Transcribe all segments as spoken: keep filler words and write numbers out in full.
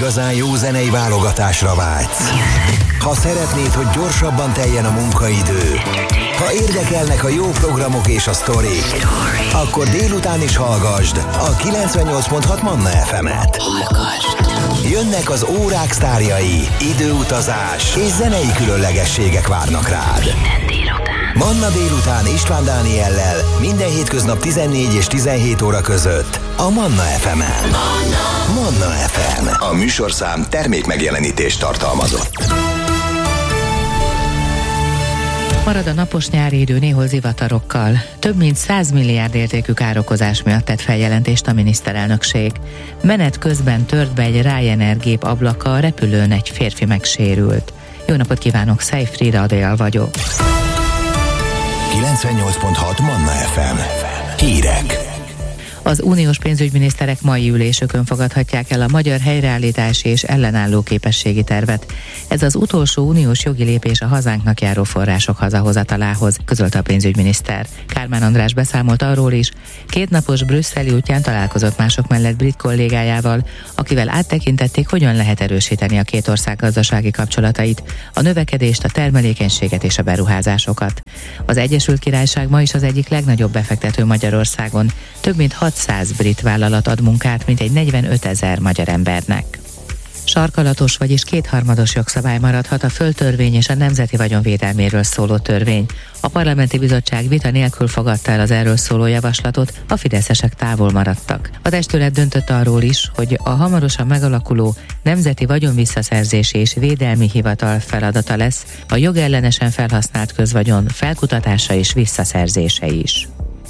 igazán jó zenei válogatásra vágysz, ha szeretnéd, hogy gyorsabban teljen a munkaidő, ha érdekelnek a jó programok és a sztorik, akkor délután is hallgasd a kilencvennyolc pont hat Manna ef emet. Jönnek az órák sztárjai, időutazás és zenei különlegességek várnak rád. Manna délután István Dániellel minden hétköznap tizennégy és tizenhét óra között a Manna ef emen. Manna, Manna ef em. A műsorszám termék megjelenítést tartalmazott. Marad a napos nyári idő, néhol zivatarokkal. Több mint száz milliárd értékű károkozás miatt tett feljelentést a miniszterelnökség. Menet közben tört be egy Ryanair gép ablaka, a repülőn egy férfi megsérült. Jó napot kívánok, Szejfrida Adél vagyok. kilencvennyolc pont hat Manna ef em. Hírek. Az uniós pénzügyminiszterek mai ülésükön fogadhatják el a magyar helyreállítási és ellenálló képességi tervet. Ez az utolsó uniós jogi lépés a hazánknak járó források hazahozatalához, közölte a pénzügyminiszter. Kármán András beszámolt arról is, kétnapos brüsszeli útján találkozott mások mellett brit kollégájával, akivel áttekintették, hogyan lehet erősíteni a két ország gazdasági kapcsolatait, a növekedést, a termelékenységet és a beruházásokat. Az Egyesült Királyság ma is az egyik legnagyobb befektető Magyarországon, több mint hatszáz brit vállalat ad munkát mintegy negyvenötezer magyar embernek. Sarkalatos, vagyis kétharmados jogszabály maradhat a földtörvény és a nemzeti vagyon védelméről szóló törvény. A parlamenti bizottság vita nélkül fogadta el az erről szóló javaslatot, a fideszesek távol maradtak. A testület döntött arról is, hogy a hamarosan megalakuló Nemzeti Vagyonvisszaszerzési és Védelmi Hivatal feladata lesz a jogellenesen felhasznált közvagyon felkutatása és visszaszerzése is.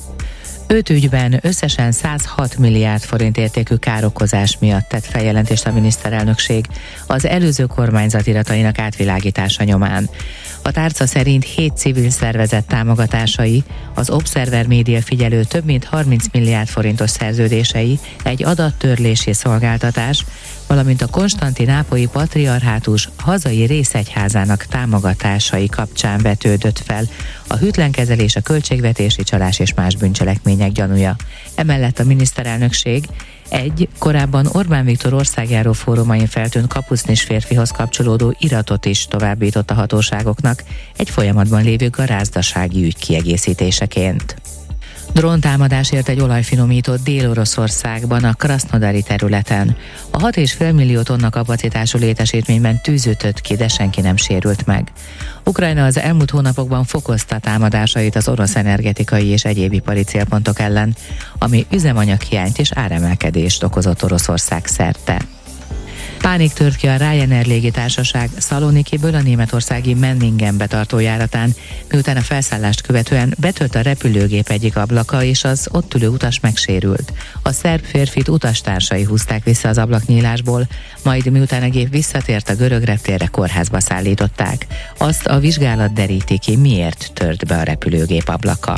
Öt ügyben összesen száz hat milliárd forint értékű károkozás miatt tett feljelentést a miniszterelnökség az előző kormányzat iratainak átvilágítása nyomán. A tárca szerint hét civil szervezet támogatásai, az Observer Média figyelő több mint harminc milliárd forintos szerződései, egy adattörlési szolgáltatás, valamint a konstantinápolyi patriarhátus hazai részegyházának támogatásai kapcsán vetődött fel a hűtlenkezelés, a költségvetési csalás és más bűncselekmények gyanúja. Emellett a miniszterelnökség egy korábban Orbán Viktor országjáró fórumain feltűnt kapucnis férfihoz kapcsolódó iratot is továbbított a hatóságoknak egy folyamatban lévő garázdasági ügy kiegészítéseként. Dróntámadásért egy olajfinomított Dél-Oroszországban, a Krasznodari területen. A hat egész öt millió tonna kapacitású létesítményben tűz ütött ki, de senki nem sérült meg. Ukrajna az elmúlt hónapokban fokozta támadásait az orosz energetikai és egyéb ipari célpontok ellen, ami üzemanyaghiányt és áremelkedést okozott Oroszország szerte. Pánik tört ki a Ryanair légitársaság Szalonikiből a németországi Menningenbe tartó járatán, miután a felszállást követően betört a repülőgép egyik ablaka, és az ott ülő utas megsérült. A szerb férfit utastársai húzták vissza az ablaknyílásból, majd miután a gép visszatért a görög reptérre, kórházba szállították. Azt a vizsgálat deríti ki, miért tört be a repülőgép ablaka.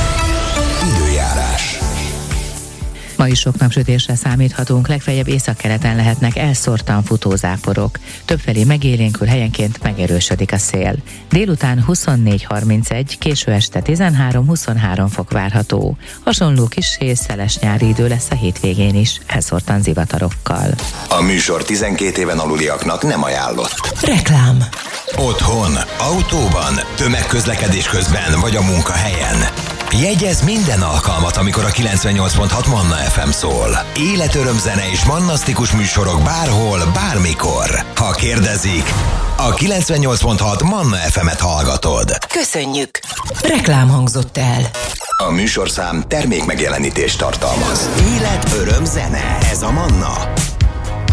Időjárás. Ma is sok napsütésre számíthatunk, legfeljebb északkeleten lehetnek elszórtan futó záporok. Többfelé megélénkül, helyenként megerősödik a szél. Délután huszonnégy harmincegy, késő este tizenhárom-huszonhárom fok várható. Hasonló kissé szeles nyári idő lesz a hétvégén is, elszórtan zivatarokkal. A műsor tizenkét éven aluliaknak nem ajánlott. Reklám. Otthon, autóban, tömegközlekedés közben vagy a munkahelyen. Jegyezz minden alkalmat, amikor a kilencvennyolc pont hat Manna ef em szól. Életörömzene és mannasztikus műsorok bárhol, bármikor. Ha kérdezik, a kilencvennyolc pont hat Manna ef emet hallgatod. Köszönjük! Reklám hangzott el. A műsorszám termék megjelenítést tartalmaz. Életörömzene, ez a Manna.